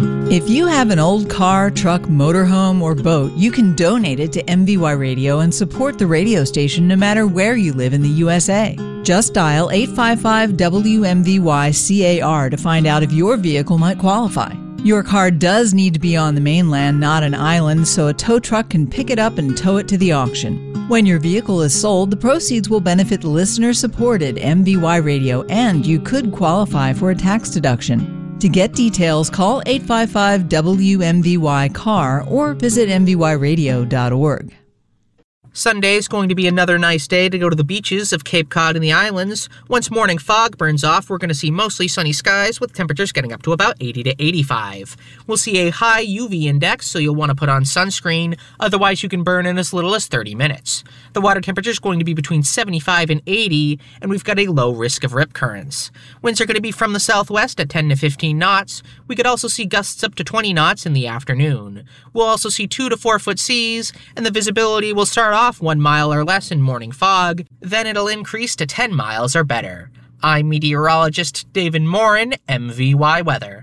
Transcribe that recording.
If you have an old car, truck, motorhome, or boat, you can donate it to MVY Radio and support the radio station no matter where you live in the USA. Just dial 855-WMVY-CAR to find out if your vehicle might qualify. Your car does need to be on the mainland, not an island, so a tow truck can pick it up and tow it to the auction. When your vehicle is sold, the proceeds will benefit listener-supported MVY Radio, and you could qualify for a tax deduction. To get details, call 855-WMVY-CAR or visit mvyradio.org. Sunday is going to be another nice day to go to the beaches of Cape Cod and the islands. Once morning fog burns off, we're going to see mostly sunny skies with temperatures getting up to about 80 to 85. We'll see a high UV index, so you'll want to put on sunscreen. Otherwise, you can burn in as little as 30 minutes. The water temperature is going to be between 75 and 80, and we've got a low risk of rip currents. Winds are going to be from the southwest at 10 to 15 knots. We could also see gusts up to 20 knots in the afternoon. We'll also see 2 to 4 foot seas, and the visibility will start off 1 mile or less in morning fog, then it'll increase to 10 miles or better. I'm meteorologist David Morin, MVY Weather.